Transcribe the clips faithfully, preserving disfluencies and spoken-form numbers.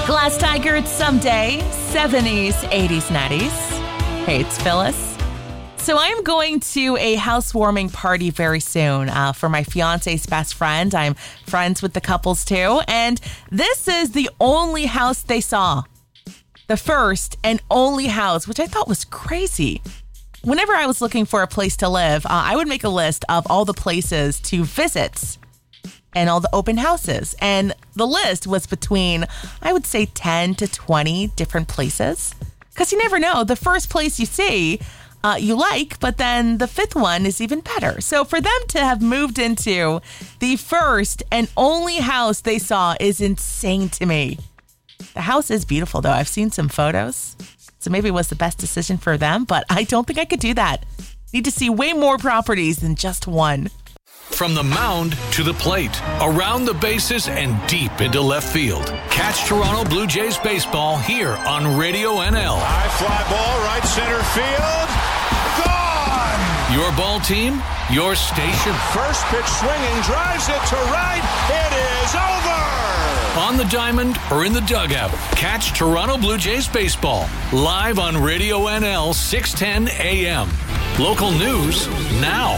Glass Tiger, someday, seventies, eighties, nineties. Hey, it's Phyllis. So I'm going to a housewarming party very soon uh, for my fiance's best friend. I'm friends with the couples too. And this is the only house they saw. The first and only house, which I thought was crazy. Whenever I was looking for a place to live, uh, I would make a list of all the places to visit and all the open houses. And the list was between, I would say, ten to twenty different places. Because you never know, the first place you see, uh, you like, but then the fifth one is even better. So for them to have moved into the first and only house they saw is insane to me. The house is beautiful, though. I've seen some photos. So maybe it was the best decision for them, but I don't think I could do that. Need to see way more properties than just one. From the mound to the plate, around the bases and deep into left field. Catch Toronto Blue Jays baseball here on Radio N L. High fly ball, right center field. Gone! Your ball team, your station. First pitch swinging, drives it to right. It is over! On the diamond or in the dugout, catch Toronto Blue Jays baseball live on Radio N L six ten A M. Local news now.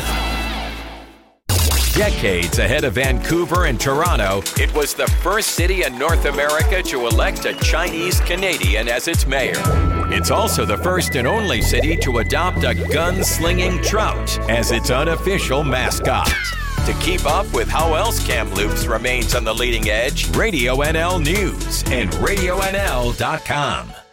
Decades ahead of Vancouver and Toronto, it was the first city in North America to elect a Chinese Canadian as its mayor. It's also the first and only city to adopt a gun-slinging trout as its unofficial mascot. To keep up with how else Kamloops remains on the leading edge, Radio N L News and radio N L dot com.